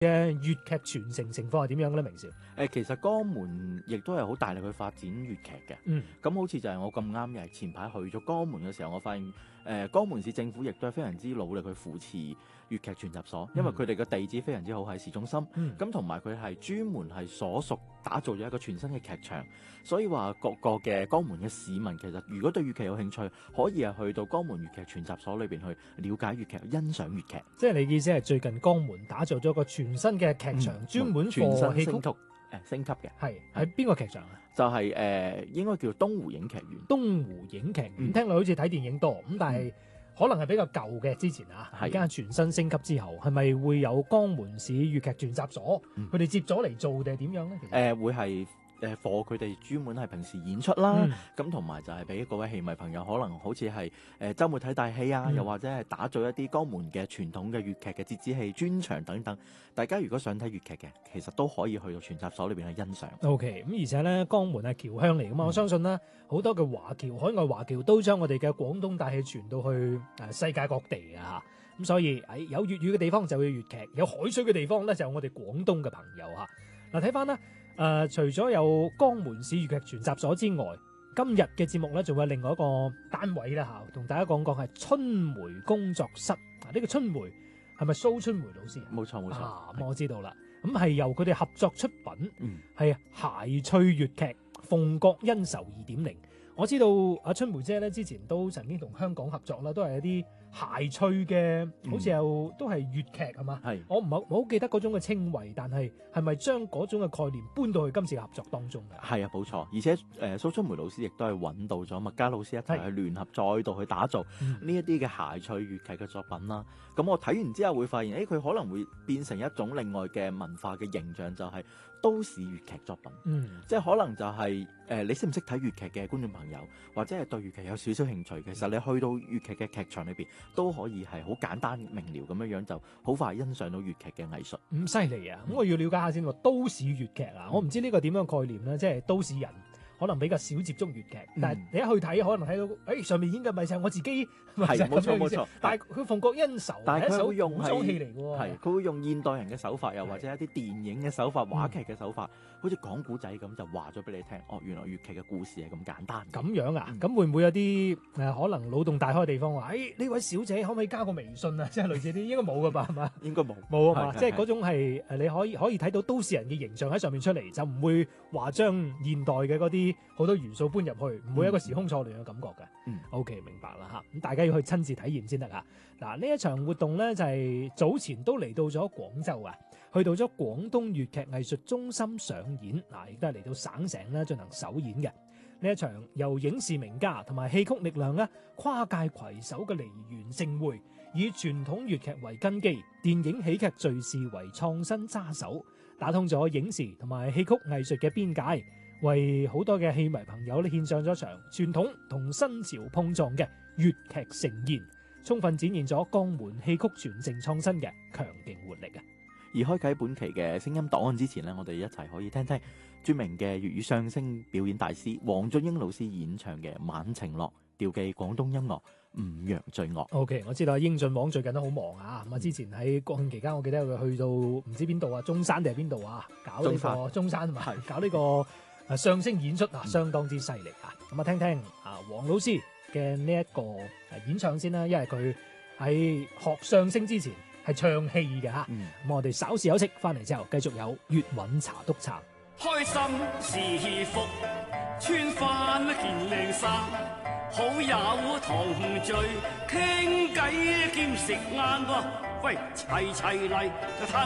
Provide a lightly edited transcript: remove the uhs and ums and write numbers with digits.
嘅粵劇傳承情況係點樣嘅咧？明少， 其實江門亦都係好大力去發展粵劇嘅。咁好似就係我咁啱又係前排去咗江門嘅時候，我發現江門市政府亦都係非常之努力去扶持粵劇傳習所，因為佢哋嘅地址非常之好喺市中心。咁同埋佢係專門係所屬打造咗一個全新嘅劇場，所以話各個嘅江門嘅市民其實如果對粵劇有興趣，可以係去到江門粵劇傳習所裏邊去了解粵劇、欣賞粵劇。 即係你意思係最近江門打造咗個全新嘅劇場，專門全新課戲曲升級嘅。 係喺邊個劇場啊？ 就係應該叫東湖影劇院。 東湖影劇院聽落好似睇電影多咁，但係可能係比較舊嘅之前啊。而家全新升級之後，係咪會有江門市粵劇傳習所佢哋接咗嚟做定係點樣咧？其實會係課佢哋專門係平時演出啦，咁同埋就係俾各位戲迷朋友可能好似係週末睇大戲啊，又或者係打造一啲江門嘅傳統嘅粵劇嘅折子戲專場等等。大家如果想睇粵劇嘅，其實都可以去到傳習所裏邊去欣賞。 OK， 咁而且咧江門係僑鄉嚟噶嘛，我相信啦好多嘅華僑、海外華僑都將我哋嘅廣東大戲傳到去世界各地啊嚇。咁所以有粵語嘅地方就有粵劇，有海水嘅地方咧就有我哋廣東嘅朋友嚇。嗱睇翻啦。除咗有江門市粵劇傳習所之外，今日嘅節目咧仲有另外一個單位啦嚇，同大家講講係春梅工作室。呢個春梅係咪蘇春梅老師？ 冇錯冇錯。 咁我知道啦。咁係由佢哋合作出品，係諧趣粵劇《鳳閣恩仇2.0》。我知道阿春梅姐咧之前都曾經同香港合作啦，都係一啲諧趣嘅，好似又都係粵劇係嘛？係。我唔好記得嗰種嘅稱謂，但係係咪將嗰種嘅概念搬到去今次嘅合作當中嘅？係啊，冇錯。而且蘇春梅老師亦都係揾到咗麥嘉老師一齊去聯合，再度去打造呢一啲嘅諧趣粵劇嘅作品啦。咁我睇完之後會發現，佢可能會變成一種另外嘅文化嘅形象，就係都市粵劇作品。即係可能就係你識唔識睇粵劇嘅觀眾朋友，或者係對粵劇有少少興趣，其實你去到粵劇嘅劇場裏邊都可以係好簡單明瞭咁樣就好快欣賞到粵劇嘅藝術。咁犀利啊！咁我要了解下先喎，都市粵劇啊，我唔知呢個點樣概念咧，即係都市人可能比較少接觸粵劇，但係你一去睇，可能睇到上面演嘅咪就係我自己，係冇錯冇錯。但係佢《鳳閣恩仇》係一首古裝戲嚟喎， 係佢會用現代人嘅手法，又或者一啲電影嘅手法、話劇嘅手法，好似講古仔咁，就話咗俾你聽。原來粵劇嘅故事係咁簡單。咁樣啊？咁會唔會有啲可能腦洞大開嘅地方話？呢位小姐可唔可以加個微信啊？即係類似啲，應該冇㗎吧？係嘛？應該冇啊嘛。即係嗰種係你可以睇到都市人嘅形象喺上面出嚟，就唔會話將現代嘅嗰啲好多元素搬入去，唔會有一個時空錯亂嘅感覺嘅。OK， 明白啦嚇。咁大家要去親自體驗先得啊。嗱，呢一場活動咧就係早前都嚟到咗廣州啊，去到咗廣東粵劇藝術中心上演，亦都係嚟到省城咧進行首演嘅。呢一場由影視名家同埋戲曲力量咧跨界攜手嘅梨園盛會，以傳統粵劇為根基，電影喜劇敘事為創新揸手，打通咗影視同埋戲曲藝術嘅邊界，為好多嘅戲迷朋友咧獻上咗場傳統同新潮碰撞嘅粵劇盛宴，充分展現咗江門戲曲傳承創新嘅強勁活力啊！ 而開啟本期嘅聲音檔案之前呢，我哋一齊可以聽聽著名嘅粵語相聲表演大師黃俊英老師演唱嘅《晚晴樂》，調寄廣東音樂五羊醉樂。 OK， 我知道英俊王最近都好忙啊！咁之前喺國慶期間，我記得佢去到唔知邊度啊，中山定係邊度啊，搞呢個中山嘛，搞呢個相聲演出啊，相當之犀利啊！咁啊，聽聽黃老師嘅呢一個演唱先啦，因為佢喺學相聲之前係唱戲嘅嚇。咁我哋稍事休息，翻嚟之後繼續有粵韻茶督茶。 開心是福，穿返件靚衫，好友同聚傾偈兼食晏喎，喂齊齊嚟。